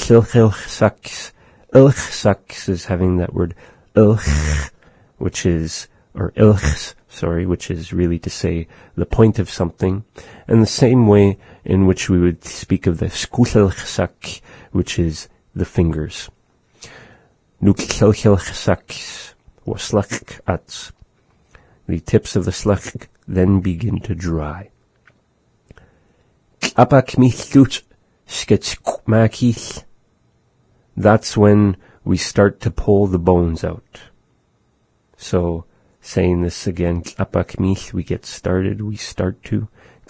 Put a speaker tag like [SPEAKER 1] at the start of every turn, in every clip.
[SPEAKER 1] Ilchsaks. Ilchsaks is having that word ilch, which is really to say the point of something, and the same way in which we would speak of the skuchelchsak, which is the fingers. Nukchelchelchsaks, or slakats. The tips of the slak then begin to dry. That's when we start to pull the bones out. So, saying this again, we get started, we start to.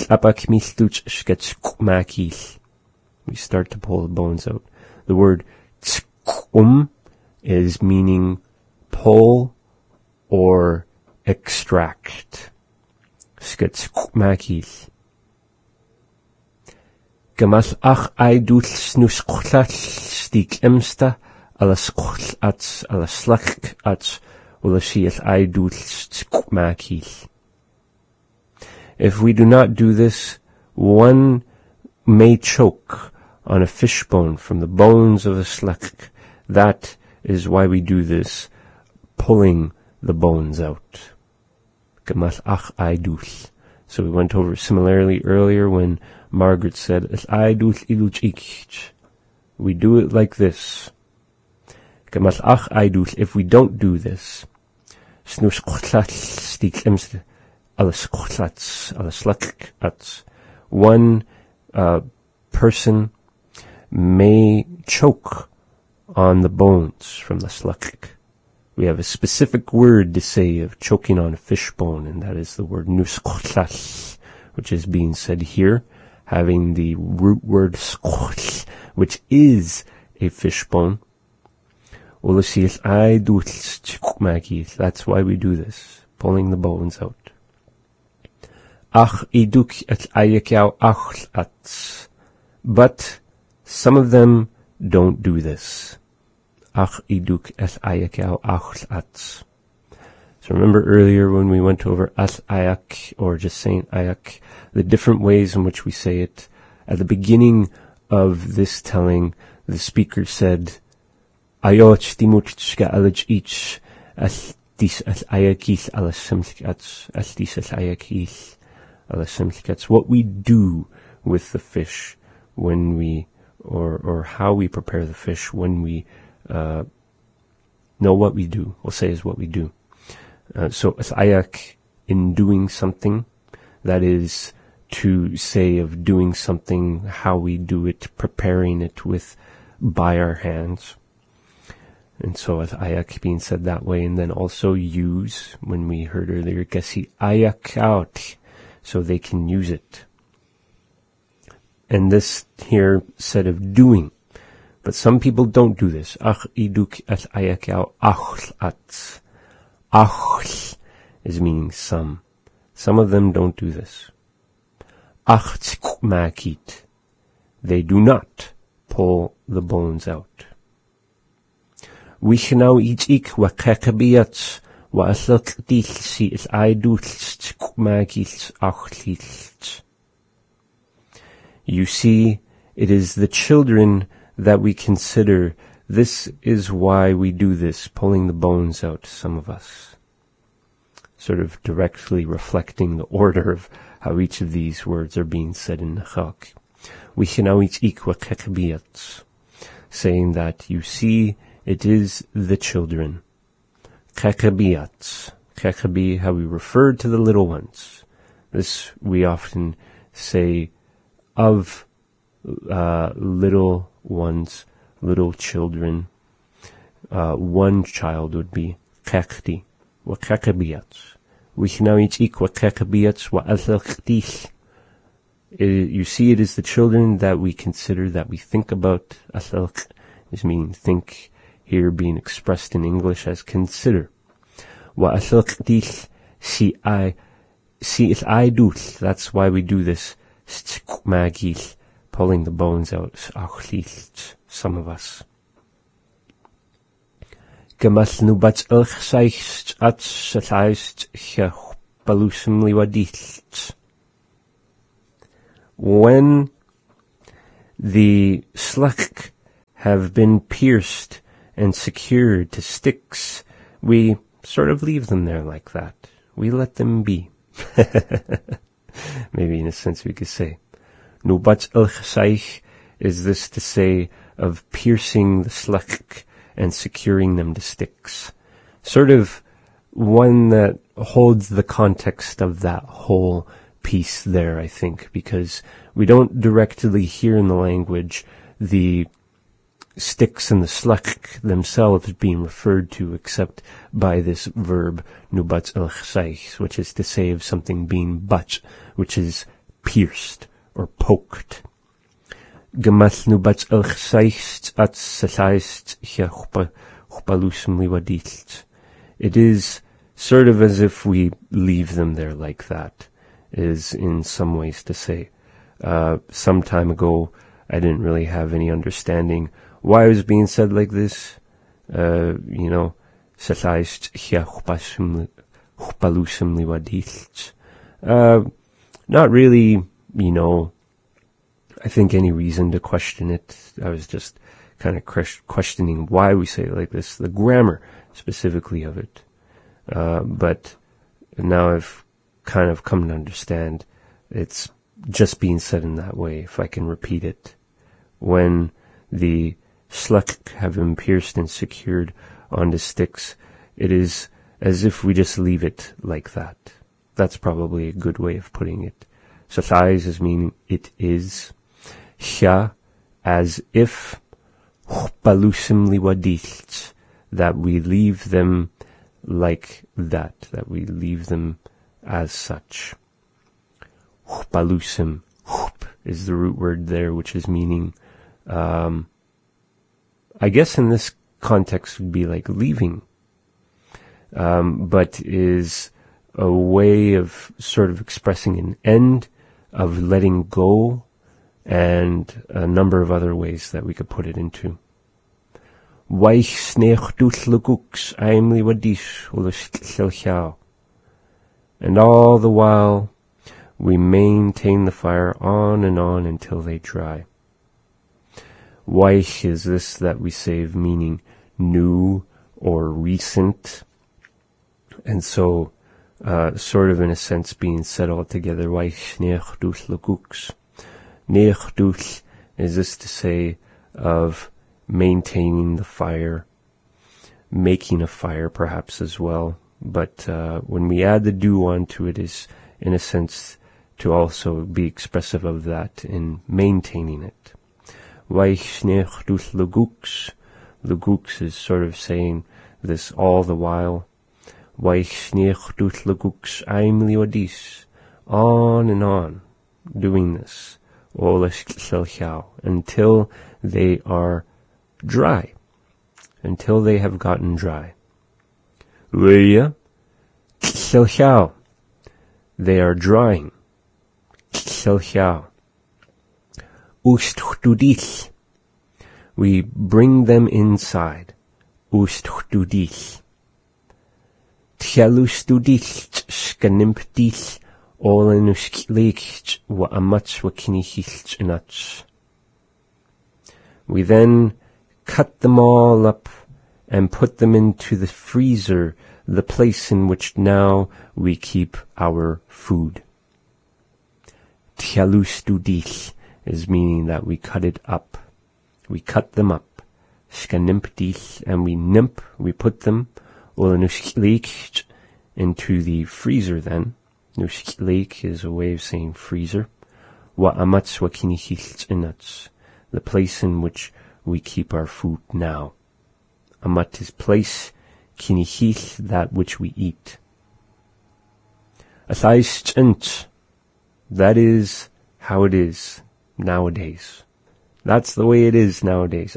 [SPEAKER 1] We start to pull the bones out. The word is meaning pull or extract. Gamal ach aidul snusklal stik emsta ala skl ats ala slak ats ula shiel aidul skmakil. If we do not do this, one may choke on a fishbone from the bones of a slak. That is why we do this, pulling the bones out. Gamal ach aidul. So we went over similarly earlier when Margaret said, we do it like this. If we don't do this, one person may choke on the bones from the slak. We have a specific word to say of choking on a fishbone, and that is the word nuskhlal, which is being said here, having the root word skhl, which is a fishbone. That's why we do this, pulling the bones out. But some of them don't do this. So remember earlier when we went over as ayak, or just saying ayak, the different ways in which we say it. At the beginning of this telling, the speaker said, Ayot timutchka alaj ich as dis as ayakis ala simskats, as dis as ayakis ala simskats. What we do with the fish when we, or how we prepare the fish when we know what we do. We'll say is what we do. So as ayak, in doing something, that is to say of doing something, how we do it, preparing it by our hands. And so as ayak being said that way, and then also use, when we heard earlier, kasi ayak out, so they can use it. And this here said of doing. But some people don't do this. Ach iduk at ayakau achl at. Achl is meaning some. Some of them don't do this. Ach makit. They do not pull the bones out. Wishnau ich wa kakabiyat wa aslak dilsi is aidulst makit achlilst. You see, it is the children that we consider. This is why we do this, pulling the bones out, some of us. Sort of directly reflecting the order of how each of these words are being said in Nachak. Saying that, you see, it is the children. Kakabiyat. Kakabi, how we refer to the little ones. This we often say of little ones, little children. One child would be kakti, wa kakabiyat. You see, it is the children that we consider, that we think about. Asalq is meaning think, here being expressed in English as consider. Wa asalq si is aidul. That's why we do this. Magil, pulling the bones out. Some of us. Gamal nubat elchseicht at sataist balusum liwadilt. When the slak have been pierced and secured to sticks, we sort of leave them there like that. We let them be. Maybe in a sense we could say. Nubat el-Chasaich is this to say of piercing the slach and securing them to sticks. Sort of one that holds the context of that whole piece there, I think, because we don't directly hear in the language the sticks and the slach themselves being referred to except by this verb nubat el-Chasaich, which is to say of something being bat, which is pierced or poked. Gemal nubat el-Chasaich at sasaist hia chupalusum liwadilt. It is sort of as if we leave them there like that, is in some ways to say. Some time ago, I didn't really have any understanding why it was being said like this. Sasaist hia chupalusum liwadilt. Not really, I think any reason to question it. I was just kind of questioning why we say it like this, the grammar specifically of it. But now I've kind of come to understand it's just being said in that way, if I can repeat it. When the slach have been pierced and secured onto sticks, it is as if we just leave it like that. That's probably a good way of putting it. Sathais is meaning it is. Hia, as if. Chupalusim liwadilt, that we leave them like that we leave them as such. Chupalusim, chup is the root word there, which is meaning, I guess in this context would be like leaving, but is a way of sort of expressing an end, of letting go, and a number of other ways that we could put it into. Waich snech duth leguks aimli wadish ulas. And all the while we maintain the fire on and on until they dry. Waich is this that we say of meaning new or recent, and so sort of in a sense being said all together. Waich snech duth leguks. Nech is this to say of maintaining the fire, making a fire perhaps as well, but when we add the do onto it is in a sense to also be expressive of that in maintaining it. Leguks is sort of saying this all the while. On and on, doing this. Until they are dry, until they have gotten dry. They are drying. We bring them inside. We then cut them all up and put them into the freezer, the place in which now we keep our food. Tialustudich is meaning that we cut it up. We cut them up. Skanimpdich, and we put them into the freezer then. Nuskleik is a way of saying freezer. The place in which we keep our food now. Amat is place, kinihich, that which we eat. That is how it is nowadays. That's the way it is nowadays.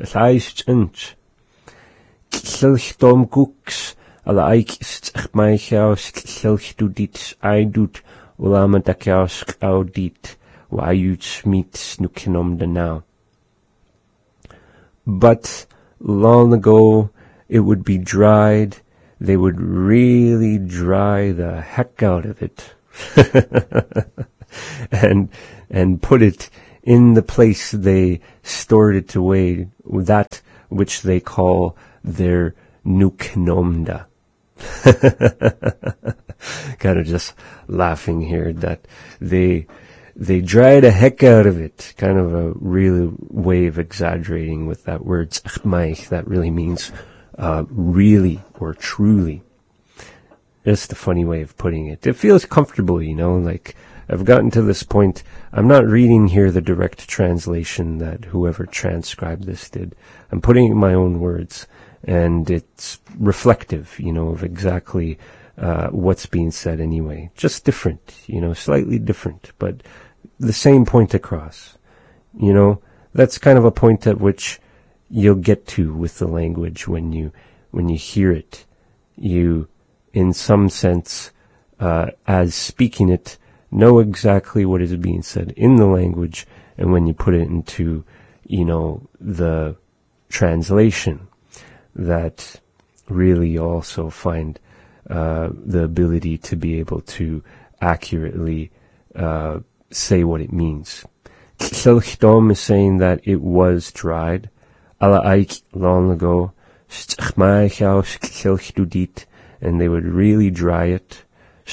[SPEAKER 1] But long ago it would be dried. They would really dry the heck out of it and put it in the place they stored it away, that which they call their Nuknomda. Kind of just laughing here that they dry the heck out of it. Kind of a real way of exaggerating with that word tzachmaich. That really means really or truly. Just a funny way of putting it. It feels comfortable, like I've gotten to this point. I'm not reading here the direct translation that whoever transcribed this did. I'm putting in my own words, and it's reflective, of exactly what's being said anyway. Just different, slightly different, but the same point across. That's kind of a point at which you'll get to with the language when you hear it. You, in some sense, as speaking it, know exactly what is being said in the language, and when you put it into, the translation, that really also find the ability to be able to accurately say what it means. Ksilchdom is saying that it was dried. Ala aik long ago, and they would really dry it.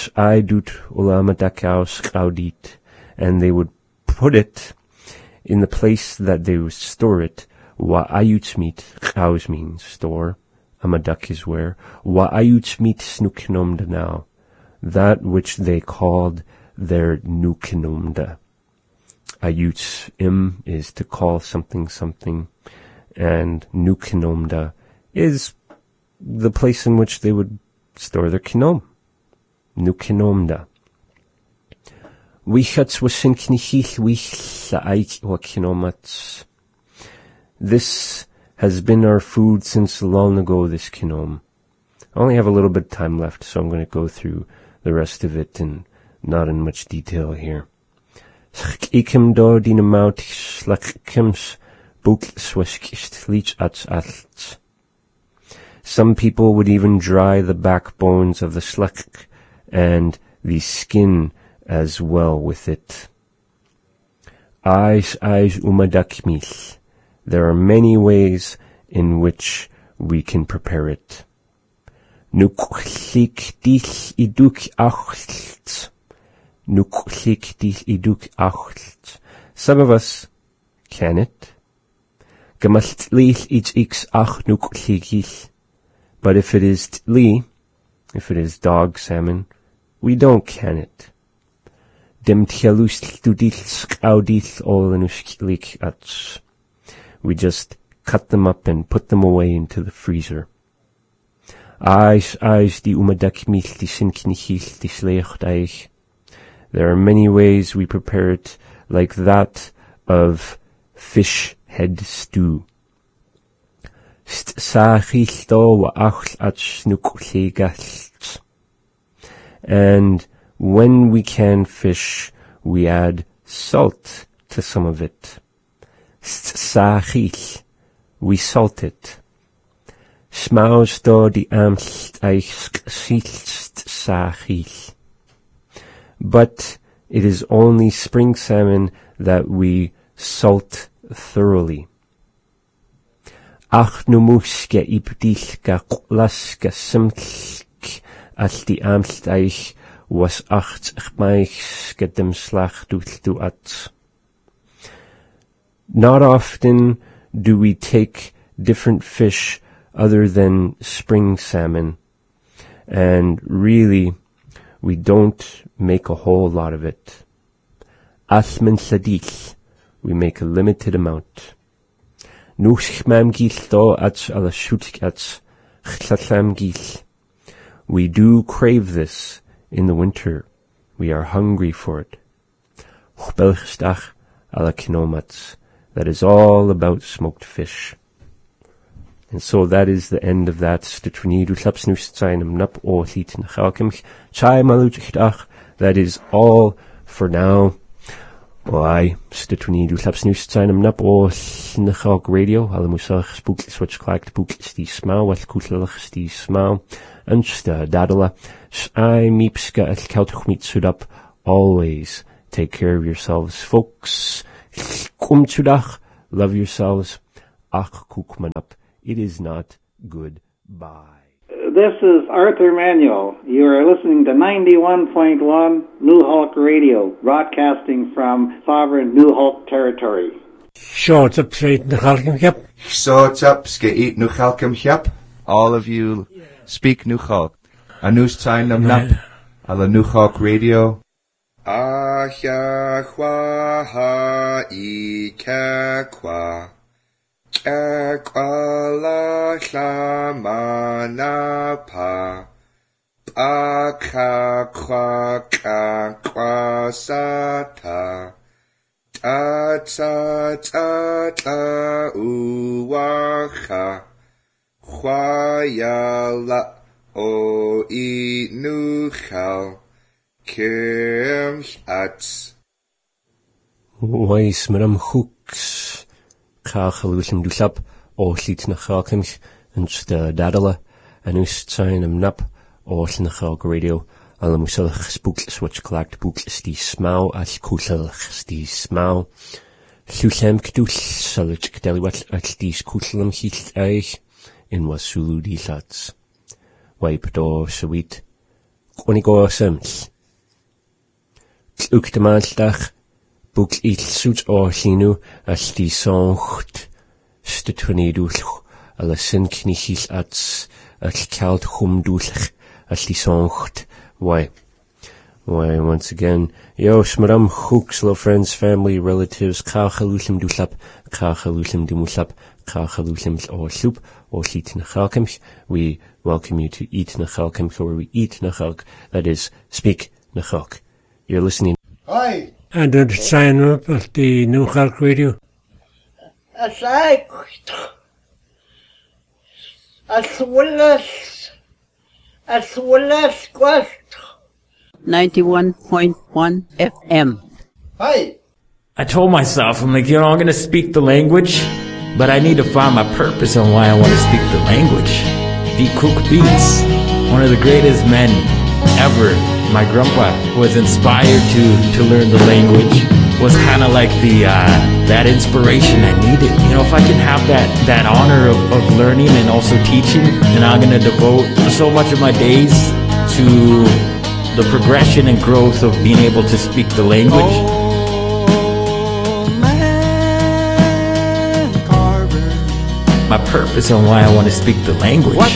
[SPEAKER 1] And they would put it in the place that they would store it. Wa'ayutzmit, chaus means store. Amadak is where. Wa'ayutzmit snuknomda now. That which they called their nuknomda. Ayutzim is to call something something. And nuknomda is the place in which they would store their kinom. Nukinomda. Wichatz wasinknichich wich la'aik wa kinomats. This has been our food since long ago, this kinom. I only have a little bit of time left, so I'm going to go through the rest of it and not in much detail here. Ikim do dinamout slakims bukls waskist lich ats alts. Some people would even dry the backbones of the slak and the skin as well with it. Eis umadakmil. There are many ways in which we can prepare it. Nuklik dich iduk achlt. Nuklik dich iduk achlt. Some of us can it. Gemaltlich ich ach nuklikich. But if it is tli, if it is dog salmon, we don't can it. Dem tjalus tudich audich olenusklik ats. We just cut them up and put them away into the freezer. Eis di umadakmich di sinknichich di slecht. There are many ways we prepare it, like that of fish head stew. And when we can fish, we add salt to some of it. We salt it. But it is only spring salmon that we salt thoroughly. Ach numuske ibdilka laska simtlik alti amstaich was acht chmaichske dem slachduchtu at. Not often do we take different fish other than spring salmon, and really we don't make a whole lot of it. Asmen sadich, we make a limited amount. We do crave this in the winter. We are hungry for it. That is all about smoked fish. And so that is the end of that. That is all for now. Why, Stitwini, du slaps nu zijn nap o snachog radio, alle musach spook switch clacked book die smau, wat koetelig die smau, and dadala, I meepska at keltuchmeet suit up. Always take care of yourselves, folks. Kumchudach, love yourselves. Ach kukmanap, it is not goodbye.
[SPEAKER 2] This is Arthur Manuel. You are listening to 91.1 New Hulk Radio, broadcasting from sovereign New Hulk territory.
[SPEAKER 3] Short up straight in the Halkim Hip.
[SPEAKER 4] Short up, skeet nu Halkim Hip. All of you speak New Hulk. Anus Tain Nam Nap, ala New Hulk Radio. Ahya Hwa Ha I Kakwa. Kakwala Shamanapa Paka Kwa Kakwa Sata Ta Ta Ta Ta Uwaka Hwayala O Inuchal Kim Hats
[SPEAKER 1] Wais Madam Hooks Kachalulum Dulap, or Litnachakimch, and Dadala, and Ustain and Nap, or Linachak Radio, Alamusalach Spooks, which collect books, the Smau, as Kusalach, the Smau, Lusam Kdus, Salich Deliwat, as the Skusalam Heat Eich, in Wasulu di Lats. Wipe door, sweet, Quanigo Sems. Uktamanstach, boek iets zoets oorgenu als die zongt, stutwaneduch, alle sinknichis als koud gumduch, als die zongt. Why, once again, yo, smaram hooks, little friends, family, relatives, kachalushim duslap, kachalushim dimuslap, kachalushim or soup, or sheet nachalkems. We welcome you to eat nachalkems, where we eat nachalk, that is, speak nachalk. You're listening.
[SPEAKER 4] Hi!
[SPEAKER 3] And then sign up at the New Hulk Radio.
[SPEAKER 5] As well as Quest 91.1 FM.
[SPEAKER 4] Hi!
[SPEAKER 6] I told myself, I'm like, I'm going to speak the language, but I need to find my purpose on why I want to speak the language. D. Cook Beats, one of the greatest men ever. My grandpa was inspired to learn the language, was kind of like that inspiration I needed. If I can have that honor of learning and also teaching, then I'm going to devote so much of my days to the progression and growth of being able to speak the language. My purpose on why I want to speak the language.
[SPEAKER 7] What